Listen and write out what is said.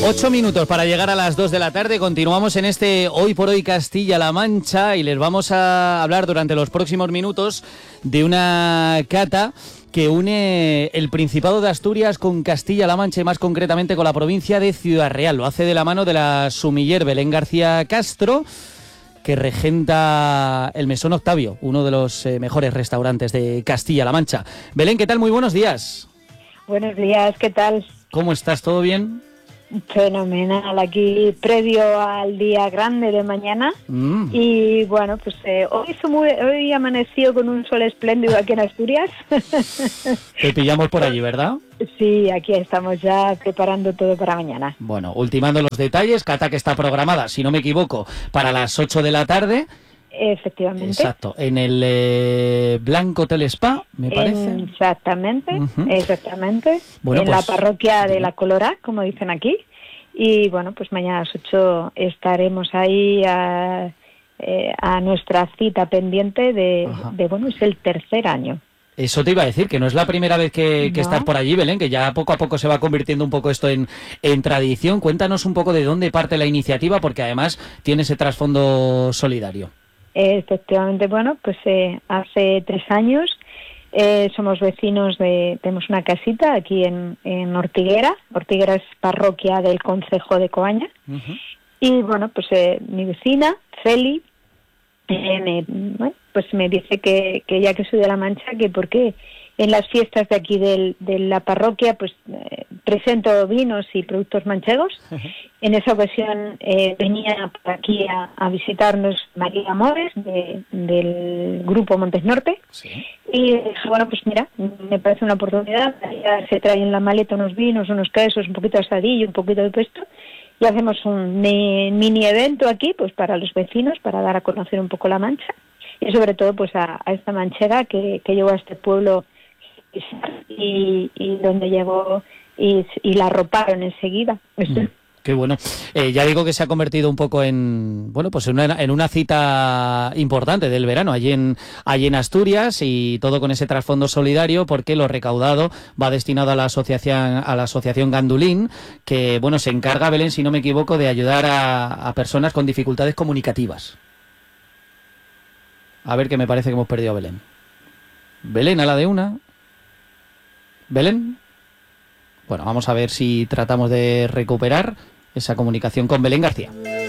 8 minutos para llegar a las 2 de la tarde. Continuamos en este Hoy por Hoy Castilla-La Mancha y les vamos a hablar durante los próximos minutos de una cata que une el Principado de Asturias con Castilla-La Mancha y más concretamente con la provincia de Ciudad Real. Lo hace de la mano de la sumiller Belén García Castro, que regenta el Mesón Octavio, uno de los mejores restaurantes de Castilla-La Mancha. Belén, ¿qué tal? Muy buenos días. Buenos días, ¿qué tal? ¿Cómo estás? ¿Todo bien? Fenomenal, aquí previo al día grande de mañana. Y bueno, pues hoy amaneció con un sol espléndido aquí en Asturias. Te pillamos por allí, ¿verdad? Sí, aquí estamos ya preparando todo para mañana. Bueno, ultimando los detalles, cata que está programada, si no me equivoco, para las 8 de la tarde. Efectivamente. Exacto, en el Blanco Hotel Spa, me parece. Exactamente, exactamente. Bueno, en pues, la parroquia de La Colora, como dicen aquí. Y bueno, pues mañana a las 8 estaremos ahí a nuestra cita pendiente de bueno, es el tercer año. Eso te iba a decir, que no es la primera vez que No. estás por allí, Belén, que ya poco a poco se va convirtiendo un poco esto en tradición. Cuéntanos un poco de dónde parte la iniciativa, porque además tiene ese trasfondo solidario. Efectivamente, bueno, pues hace 3 años somos vecinos tenemos una casita aquí en Ortiguera. Ortiguera es parroquia del concejo de Coaña. Y bueno, pues mi vecina, Feli, me dice que ya que soy de La Mancha, que por qué en las fiestas de aquí de la parroquia pues presento vinos y productos manchegos. En esa ocasión venía por aquí a visitarnos María Amores del grupo Montes Norte. Sí. Y dije, bueno, pues mira, me parece una oportunidad. María se trae en la maleta unos vinos, unos quesos, un poquito de asadillo, un poquito de pesto, y hacemos un mini evento aquí pues para los vecinos, para dar a conocer un poco La Mancha y sobre todo pues a esta manchega que llegó a este pueblo y donde llegó y la arroparon enseguida. Qué bueno. Ya digo que se ha convertido un poco en una cita importante del verano allí en Asturias, y todo con ese trasfondo solidario, porque lo recaudado va destinado a la asociación Gandulín, que bueno, se encarga, Belén, si no me equivoco, de ayudar a personas con dificultades comunicativas. A ver, que me parece que hemos perdido a Belén. Belén, a la de una. Belén. Bueno, vamos a ver si tratamos de recuperar esa comunicación con Belén García.